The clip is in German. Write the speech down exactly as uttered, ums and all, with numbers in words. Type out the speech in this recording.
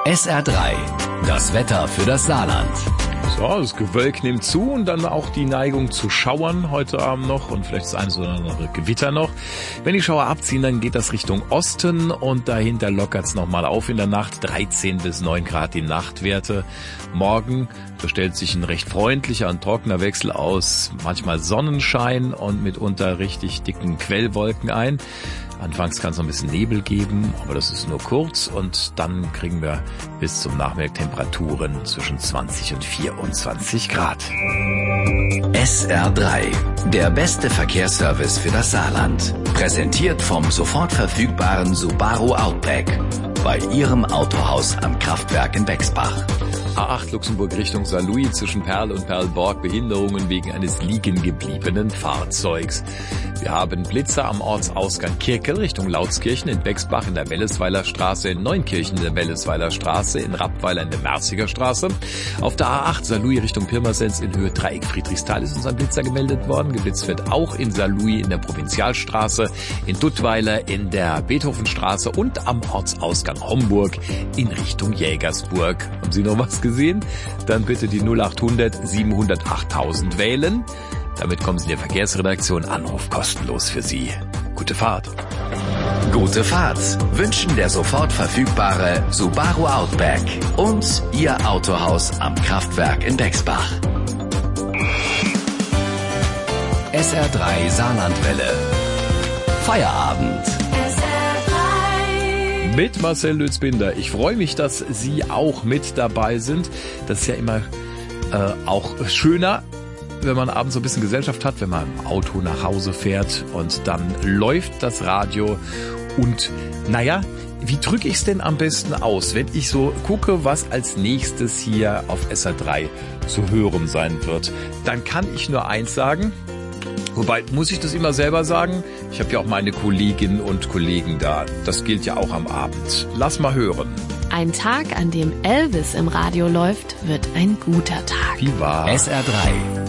S R drei, das Wetter für das Saarland. So, das Gewölk nimmt zu und dann auch die Neigung zu Schauern heute Abend noch und vielleicht das eine oder andere Gewitter noch. Wenn die Schauer abziehen, dann geht das Richtung Osten und dahinter lockert's nochmal auf in der Nacht. dreizehn bis neun Grad die Nachtwerte. Morgen bestellt sich ein recht freundlicher und trockener Wechsel aus manchmal Sonnenschein und mitunter richtig dicken Quellwolken ein. Anfangs kann es noch ein bisschen Nebel geben, aber das ist nur kurz und dann kriegen wir bis zum Nachmittag Temperaturen zwischen zwanzig und vierundzwanzig Grad. S R drei, der beste Verkehrsservice für das Saarland. Präsentiert vom sofort verfügbaren Subaru Outback. Bei Ihrem Autohaus am Kraftwerk in Bexbach. A acht Luxemburg Richtung Saarlouis zwischen Perl und Perlborg, Behinderungen wegen eines liegen gebliebenen Fahrzeugs. Wir haben Blitzer am Ortsausgang Kirkel Richtung Lautskirchen, in Bexbach in der Wellesweiler Straße, in Neunkirchen in der Wellesweiler Straße, in Rappweiler in der Merziger Straße. Auf der A acht Saarlouis Richtung Pirmasens in Höhe Dreieck Friedrichsthal ist uns ein Blitzer gemeldet worden. Geblitzt wird auch in Saarlouis in der Provinzialstraße, in Duttweiler in der Beethovenstraße und am Ortsausgang Homburg in Richtung Jägersburg. Haben Sie noch was gesehen? Dann bitte die null acht hundert siebenhundertachttausend wählen. Damit kommen Sie in der Verkehrsredaktion. Anruf kostenlos für Sie. Gute Fahrt. Gute Fahrt wünschen der sofort verfügbare Subaru Outback und Ihr Autohaus am Kraftwerk in Bexbach. S R drei Saarlandwelle. Feierabend. Mit Marcel Lützbinder. Ich freue mich, dass Sie auch mit dabei sind. Das ist ja immer äh, auch schöner, wenn man abends so ein bisschen Gesellschaft hat, wenn man im Auto nach Hause fährt und dann läuft das Radio und naja, wie drücke ich es denn am besten aus, wenn ich so gucke, was als nächstes hier auf S R drei zu hören sein wird? Dann kann ich nur eins sagen. Wobei, muss ich das immer selber sagen? Ich habe ja auch meine Kolleginnen und Kollegen da. Das gilt ja auch am Abend. Lass mal hören. Ein Tag, an dem Elvis im Radio läuft, wird ein guter Tag. Wie war? S R drei.